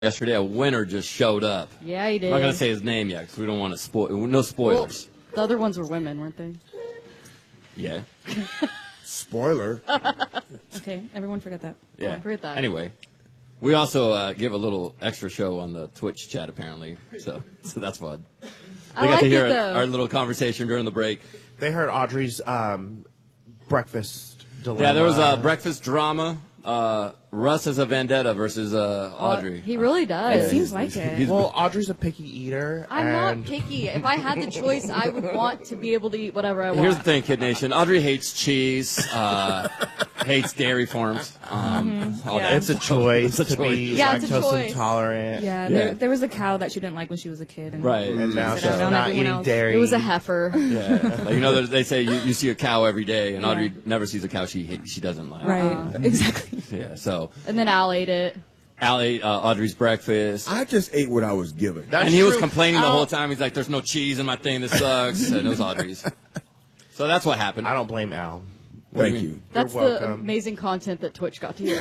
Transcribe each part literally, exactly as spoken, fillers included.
Yesterday, a winner just showed up. Yeah, he did. I'm not going to say his name yet because we don't want to spoil. No spoilers. Well, the other ones were women, weren't they? Yeah. Spoiler. Okay, everyone forget that. Yeah. Forget that. Anyway, we also uh, give a little extra show on the Twitch chat, apparently. So, so that's fun. They I got like to hear it, though. our little conversation during the break. They heard Audrey's um, breakfast dilemma. Yeah, there was a breakfast drama. Uh, Russ has a vendetta versus uh, Audrey. He really does. It seems like it. he's- Well, Audrey's a picky eater. I'm and not picky. If I had the choice, I would want to be able to eat whatever I want. Here's the thing, Kid Nation. Audrey hates cheese, uh, hates dairy forms. Um, all Yeah. that. It's a choice It's a to choice. be Yeah, it's a lactose choice. intolerant. Yeah, Yeah. There, there was a cow that she didn't like when she was a kid. And Right. And now Sit she's down, not everyone eating else. dairy. It was a heifer. Yeah. Like, you know, there's- they say you, you see a cow every day, and Yeah. Audrey never sees a cow she hate- she doesn't like. Right, exactly. Yeah. So And then Al ate it. Al ate uh, Audrey's breakfast. I just ate what I was given. That's and he was true. complaining the I whole don't- time. He's like, "There's no cheese in my thing. This sucks." And it was Audrey's. So that's what happened. I don't blame Al. What do Thank you you. mean? That's You're the welcome. amazing content that Twitch got to hear.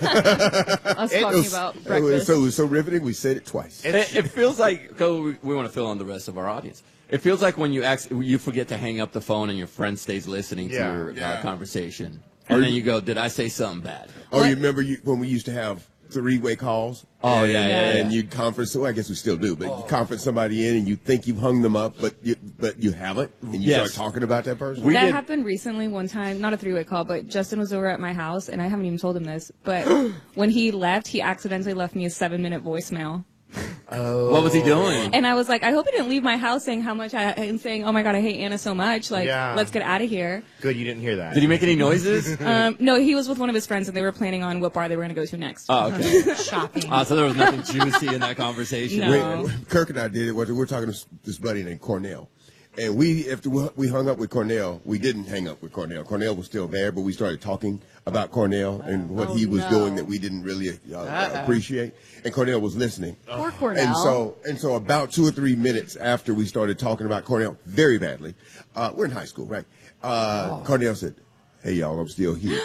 Us It talking was- about it was- breakfast. so it was so riveting. We said it twice. It, it feels like, go, we, we want to fill on the rest of our audience. It feels like when you act, you forget to hang up the phone and your friend stays listening to Yeah. your uh, Yeah. conversation. And then you go, did I say something bad? Oh, you remember you, when we used to have three-way calls? Oh, and, yeah, yeah, And yeah. you'd conference, well, I guess we still do, but you conference somebody in and you think you've hung them up, but you, but you haven't, and you Yes. start talking about that person? We that did- happened recently one time, not a three-way call, but Justin was over at my house, and I haven't even told him this, but when he left, he accidentally left me a seven-minute voicemail. What was he doing? And I was like, I hope he didn't leave my house saying how much I, and saying, oh my God, I hate Anna so much. Like, Yeah. let's get out of here. Good, you didn't hear that. Did he make any noises? Um, no, he was with one of his friends, and they were planning on what bar they were going to go to next. Oh, okay. Shocking. Uh, so there was nothing juicy in that conversation. No. Wait, Kirk and I did it. We were talking to this- this buddy named Cornell. And we, after we hung up with Cornell, we didn't hang up with Cornell. Cornell was still there, but we started talking about Cornell and what Oh, he was no. doing that we didn't really uh, appreciate. And Cornell was listening. Poor Cornell. And so, and so about two or three minutes after we started talking about Cornell very badly, uh, we're in high school, right? Uh, Cornell said, "Hey, y'all, I'm still here."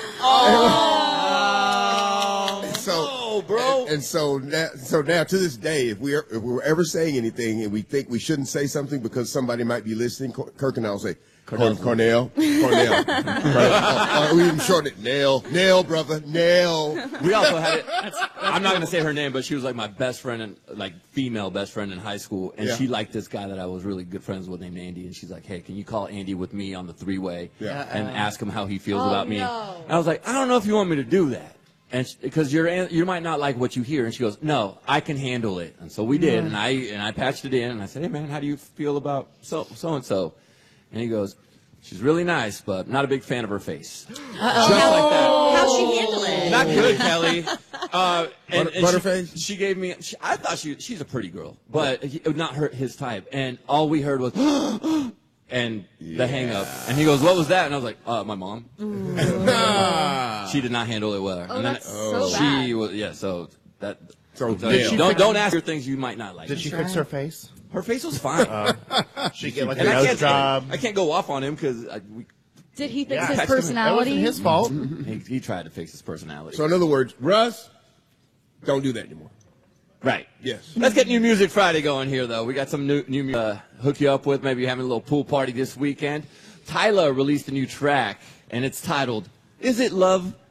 And so, Oh, bro. And, and so now, so now to this day, if we are, if we're ever saying anything and we think we shouldn't say something because somebody might be listening, Cor- Kirk and I'll say, Cornell, Cornell, Cornell. Cornell. Or we even shorten it, Nail, Nail, brother, Nail. We also had it. I'm not going to say her name, but she was like my best friend, and like female best friend in high school. And Yeah. she liked this guy that I was really good friends with named Andy. And she's like, hey, can you call Andy with me on the three-way Yeah. and ask him how he feels Oh, about me? no. And I was like, I don't know if you want me to do that. And because you're an- you might not like what you hear. And she goes, no, I can handle it. And so we did. And I and I patched it in. And I said, hey, man, how do you feel about so so and so? And he goes, she's really nice, but not a big fan of her face. Just like that. How'd she handle it? Not good, Kelly. Uh, and, Butter- and she- Butterface? She, gave me. She, I thought she she's a pretty girl, but he, not her his type. And all we heard was, and the hang up. And he goes, "What was that?" And I was like, "Uh, my mom." She did not handle it well. Oh, and then that's so she bad. was yeah. So that. So, so Dale. don't don't ask her things you might not like. Did she fix her face? Her face was fine. She get like a and I nose can't job. I can't go off on him because we. Did he fix Yeah. his That wasn't personality? his fault. He, he tried to fix his personality. So in other words, Russ, don't do that anymore. Right. Yes. Let's get New Music Friday going here, though. We got some new new music uh, hook you up with. Maybe you're having a little pool party this weekend. Tyler released a new track, and it's titled "Is It Love